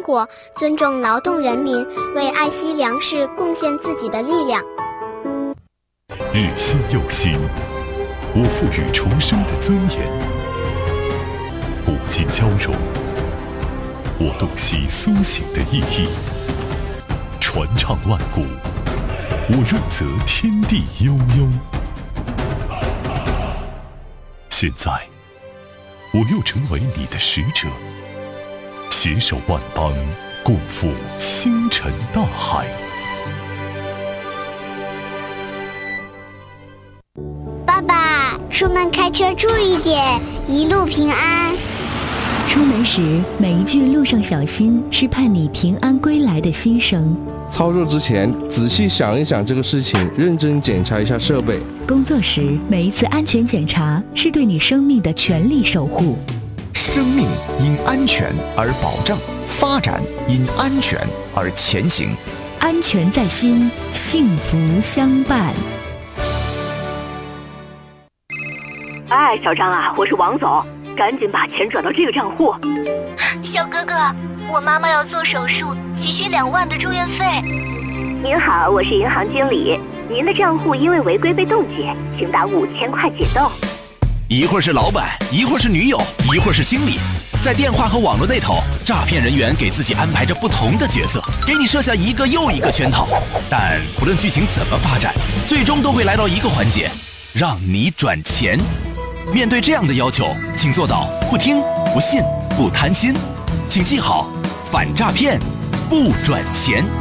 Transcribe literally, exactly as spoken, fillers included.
成果，尊重劳动人民，为爱惜粮食贡献自己的力量。 日新又新，我赋予重生的尊严；古今交融，我洞悉苏醒的意义。传唱万古，我润泽天地悠悠。现在，我又成为你的使者，携手万邦，共赴星辰大海。 爸爸，出门开车注意点，一路平安。 出门时每一句路上小心是盼你平安归来的心声。 操作之前仔细想一想这个事情，认真检查一下设备。 工作时每一次安全检查是对你生命的全力守护。 生命因安全而保障，发展因安全而前行。 安全在心，幸福相伴。 哎，小张啊，我是王总，赶紧把钱转到这个账户。 小哥哥，我妈妈要做手术，急需两万的住院费。 您好，我是银行经理，您的账户因为违规被冻结，请打五千块解冻。 一会儿是老板，一会儿是女友，一会儿是经理，在电话和网络那头，诈骗人员给自己安排着不同的角色，给你设下一个又一个圈套。但不论剧情怎么发展，最终都会来到一个环节，让你转钱。面对这样的要求，请做到不听、不信、不贪心。请记好，反诈骗，不转钱。